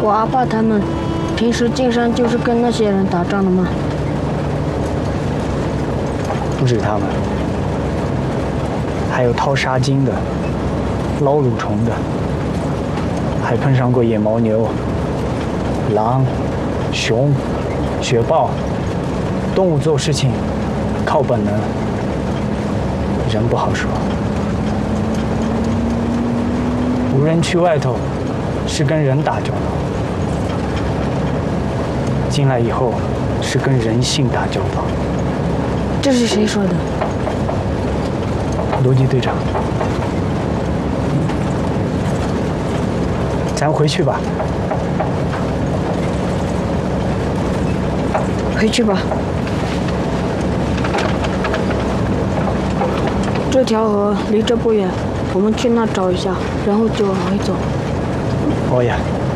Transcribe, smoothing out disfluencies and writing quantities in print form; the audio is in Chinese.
我阿爸他们平时进山就是跟那些人打仗的吗？ 不止他们，还有掏沙金的、捞蠕虫的，还碰上过野牦牛、狼、熊、雪豹。动物做事情靠本能，人不好说。无人区外头是跟人打交道，进来以后是跟人性打交道。 这是谁说的？ 罗辑队长，咱回去吧。 回去吧。这条河离这不远，我们去那找一下，然后就往回走。 哦呀。